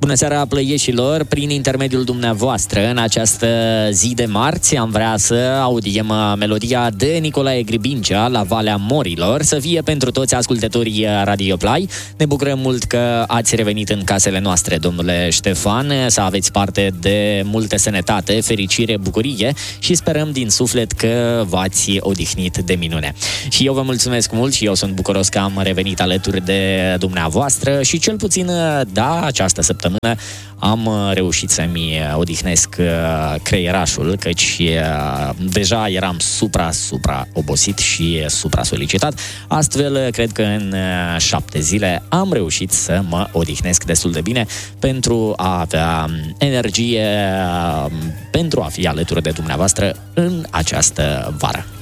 Bună seara, plăieșilor! Prin intermediul dumneavoastră, în această zi de marți, am vrea să audiem melodia de Nicolae Gribincea, La Valea Morilor, să fie pentru toți ascultătorii Radio Play. Ne bucurăm mult că ați revenit în casele noastre, domnule Ștefan, să aveți parte de multă sănătate, fericire, bucurie și sperăm din suflet că v-ați odihnit de minune. Și eu vă mulțumesc mult și eu sunt bucuros că am revenit alături de dumneavoastră și cel puțin, da, această săptămână am reușit să-mi odihnesc creierașul, căci deja eram supra obosit și supra-solicitat. Astfel, cred că în 7 zile am reușit să mă odihnesc destul de bine pentru a avea energie, pentru a fi alături de dumneavoastră în această vară.